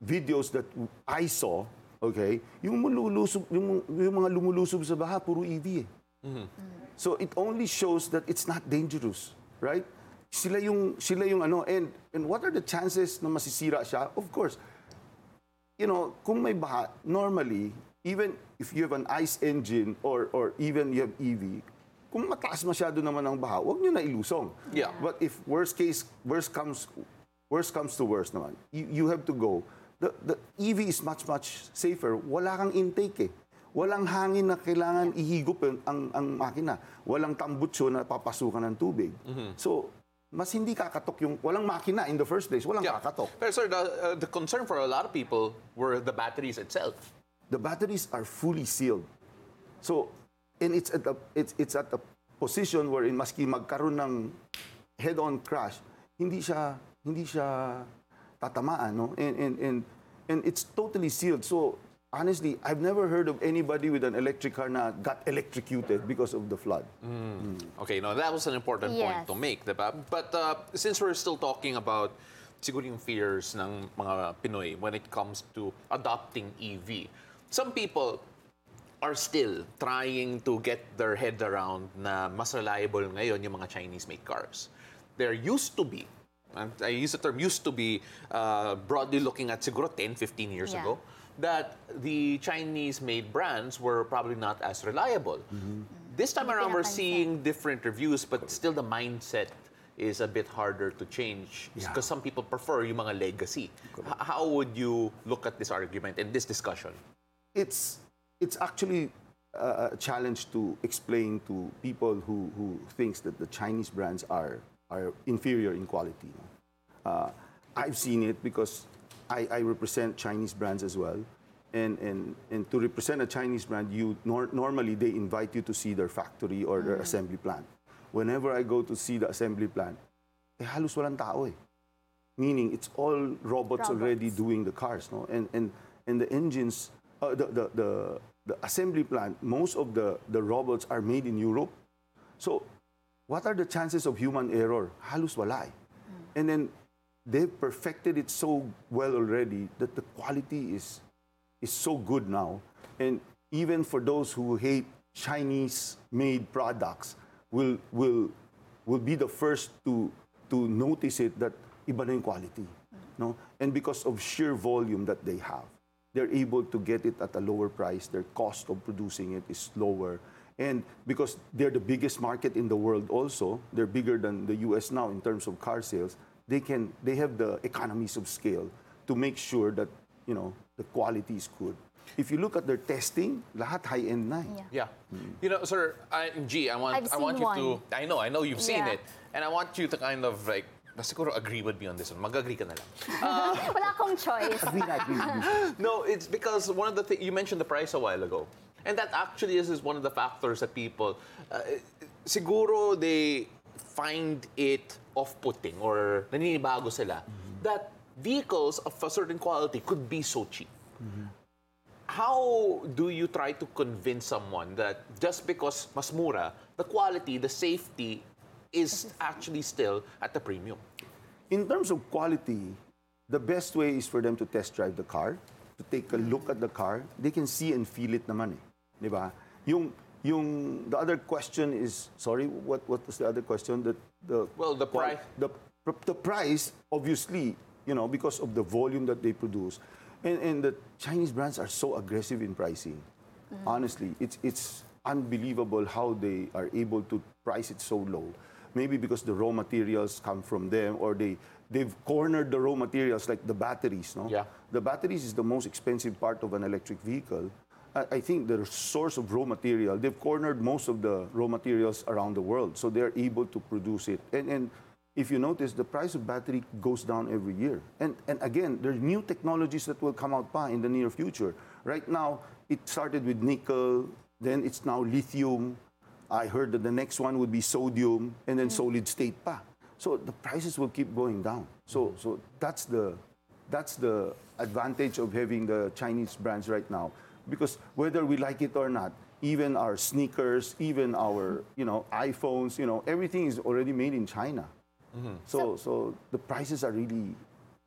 videos that I saw, okay, yung mga lumulusob sa baha, puro EV eh. So it only shows that it's not dangerous, right? Sila yung ano, and what are the chances na masisira siya? Of course, kung may baha, normally, even if you have an ICE engine or even you have EV, kung mataas masyado naman ang baha, huwag nyo na ilusong. Yeah. But if worst comes to worst naman, you have to go. The EV is much safer. Wala kang intake eh. Walang hangin na kailangan ihigop ang makina. Walang tambutso na papasukan ng tubig. So, mas hindi kakatok yung walang makina in the first place. Walang kakatok. Pero sir, the concern for a lot of people were the batteries itself. The batteries are fully sealed. So, and it's at a position wherein maski magkaroon ng head-on crash, hindi siya tatamaan, no? And it's totally sealed. So, honestly, I've never heard of anybody with an electric car na got electrocuted because of the flood. Okay, no, that was an important point to make, diba? But since we're still talking about siguro yung fears ng mga Pinoy when it comes to adopting EV, some people are still trying to get their head around na mas reliable ngayon yung mga Chinese-made cars. There used to be, and I use the term used to be, broadly looking at siguro 10, 15 years ago, that the Chinese-made brands were probably not as reliable. This time around, we're seeing different reviews, but still the mindset is a bit harder to change because some people prefer yung mga legacy. How would you look at this argument and this discussion? It's actually a challenge to explain to people who thinks that the Chinese brands are inferior in quality. I've seen it because I represent Chinese brands as well. And to represent a Chinese brand, normally they invite you to see their factory or their assembly plant. Whenever I go to see the assembly plant, halos walang tao eh. Meaning it's all robots already doing the cars, no? And the engines, the assembly plant, most of the robots are made in Europe. So what are the chances of human error? Halos wala eh. And then they've perfected it so well already that the quality is so good now. And even for those who hate Chinese-made products, will be the first to notice it that iba na yung quality, no? And because of sheer volume that they have, they're able to get it at a lower price. Their cost of producing it is lower. And because they're the biggest market in the world also, they're bigger than the US now in terms of car sales, they have the economies of scale to make sure that, the quality is good. If you look at their testing, lahat high-end na. Yeah. Sir, I want you to, I know you've seen it, and I want you to kind of like, siguro agree with me on this one. Mag-agree ka na lang. Wala akong choice. Agree. No, it's because one of the things, you mentioned the price a while ago. And that actually is one of the factors that people, siguro they find it off-putting or naninibago sila that vehicles of a certain quality could be so cheap. How do you try to convince someone that just because mas mura, the quality, the safety is actually still at the premium? In terms of quality, the best way is for them to test drive the car, to take a look at the car. They can see and feel it naman eh. Di ba? The other question is, sorry, what was the other question? The price. The price, obviously, because of the volume that they produce. And the Chinese brands are so aggressive in pricing. Honestly, it's unbelievable how they are able to price it so low. Maybe because the raw materials come from them, or they've cornered the raw materials like the batteries. No, the batteries is the most expensive part of an electric vehicle. I think the source of raw material, they've cornered most of the raw materials around the world, so they're able to produce it. And if you notice, the price of battery goes down every year. And again, there are new technologies that will come out in the near future. Right now, it started with nickel, then it's now lithium. I heard that the next one would be sodium, and then solid state pa. So the prices will keep going down. So that's the advantage of having the Chinese brands right now. Because whether we like it or not, even our sneakers, even our iPhones, everything is already made in China. So the prices are really